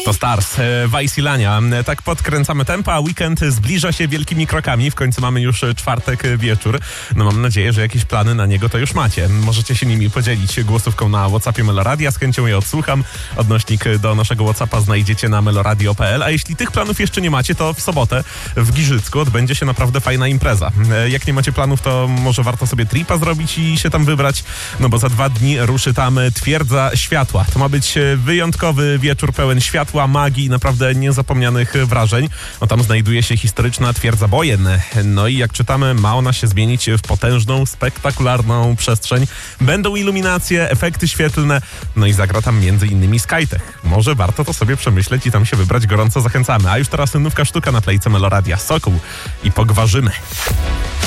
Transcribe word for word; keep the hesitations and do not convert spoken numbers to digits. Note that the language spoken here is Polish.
To Stars, Wajsilania. Tak podkręcamy tempo, a weekend zbliża się wielkimi krokami. W końcu mamy już czwartek wieczór. No mam nadzieję, że jakieś plany na niego to już macie. Możecie się nimi podzielić głosówką na WhatsAppie Meloradia. Z chęcią je odsłucham. Odnośnik do naszego WhatsAppa znajdziecie na meloradio kropka p l. A jeśli tych planów jeszcze nie macie, to w sobotę w Giżycku odbędzie się naprawdę fajna impreza. Jak nie macie planów, to może warto sobie tripa zrobić i się tam wybrać. No bo za dwa dni ruszy tam Twierdza Światła. To ma być wyjątkowy wieczór pełen światła, magii i naprawdę niezapomnianych wrażeń. No tam znajduje się historyczna Twierdza Bojen. No i jak czytamy, ma ona się zmienić w potężną, spektakularną przestrzeń. Będą iluminacje, efekty świetlne, no i zagra tam między innymi Skytech. Może warto to sobie przemyśleć i tam się wybrać, gorąco zachęcamy. A już teraz nówka sztuka na plejce Meloradia. Sokół i Pogwarzymy.